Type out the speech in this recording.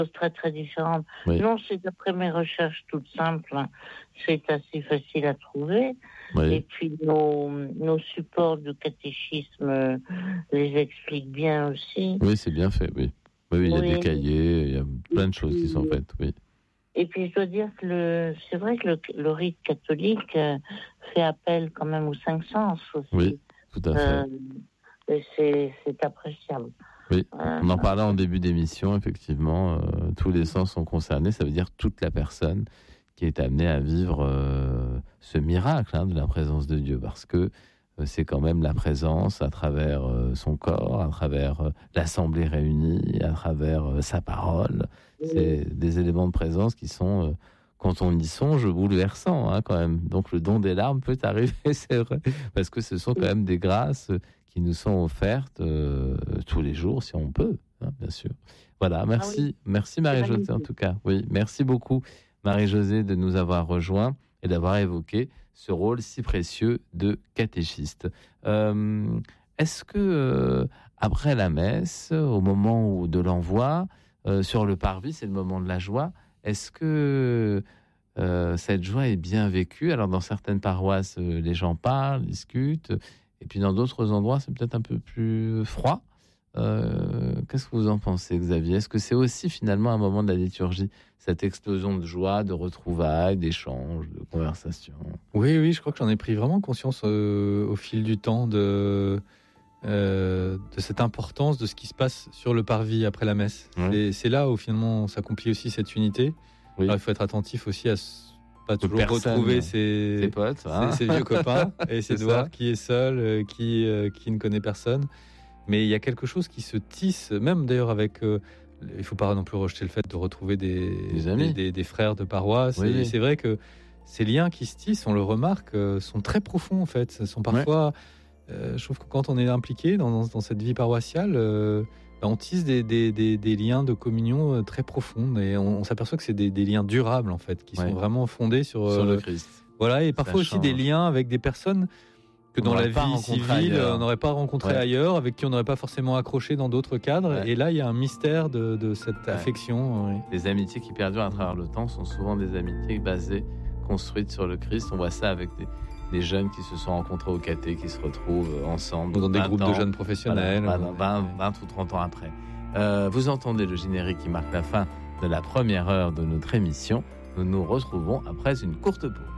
très très différentes. Oui. Non, c'est d'après mes recherches toutes simples, hein. C'est assez facile à trouver. Oui. Et puis nos supports de catéchisme les expliquent bien aussi. Oui, c'est bien fait, oui. Oui, il y a Oui. des cahiers, il y a plein de choses qui sont faites, oui. Et puis je dois dire que c'est vrai que le rite catholique fait appel quand même aux cinq sens aussi. Oui, tout à fait. Et c'est appréciable. Oui, on en parlait en début d'émission, effectivement, tous les sens sont concernés, ça veut dire toute la personne qui est amenée à vivre ce miracle de la présence de Dieu, parce que c'est quand même la présence à travers son corps, à travers l'assemblée réunie, à travers sa parole. C'est des éléments de présence qui sont, quand on y songe, bouleversants quand même. Donc le don des larmes peut arriver, c'est vrai, parce que ce sont quand même des grâces qui nous sont offertes tous les jours, si on peut, bien sûr. Voilà, merci. Merci Marie-Josée en tout cas. Oui, merci beaucoup Marie-Josée de nous avoir rejoints et d'avoir évoqué ce rôle si précieux de catéchiste. Est-ce que après la messe, au moment de l'envoi, sur le parvis, c'est le moment de la joie, est-ce que cette joie est bien vécue? Alors dans certaines paroisses, les gens parlent, discutent, et puis dans d'autres endroits, c'est peut-être un peu plus froid. Qu'est-ce que vous en pensez, Xavier? Est-ce que c'est aussi finalement un moment de la liturgie, cette explosion de joie, de retrouvailles, d'échanges, de conversations? Oui, je crois que j'en ai pris vraiment conscience au fil du temps de cette importance de ce qui se passe sur le parvis après la messe. Et c'est là où finalement s'accomplit aussi cette unité. Oui. Alors, il faut être attentif aussi à pas toujours personne, retrouver ses potes, ses vieux copains, et essayer de voir qui est seul, qui ne connaît personne. Mais il y a quelque chose qui se tisse, même d'ailleurs avec... il ne faut pas non plus rejeter le fait de retrouver des frères de paroisse. Oui, et c'est vrai que ces liens qui se tissent, on le remarque, sont très profonds en fait. Ce sont parfois... je trouve que quand on est impliqué dans cette vie paroissiale, on tisse des liens de communion très profonds. Et on s'aperçoit que c'est des liens durables en fait, qui sont vraiment fondés sur le Christ. Voilà, et parfois aussi des liens avec des personnes que dans la vie civile, on n'aurait pas rencontré ailleurs, avec qui on n'aurait pas forcément accroché dans d'autres cadres. Ouais. Et là, il y a un mystère de cette affection. Ouais. Les amitiés qui perdurent à travers le temps sont souvent des amitiés basées, construites sur le Christ. On voit ça avec des jeunes qui se sont rencontrés au caté, qui se retrouvent ensemble. Ou dans des groupes de jeunes professionnels. Voilà, 20 ou 30 ans après. Vous entendez le générique qui marque la fin de la première heure de notre émission. Nous nous retrouvons après une courte pause.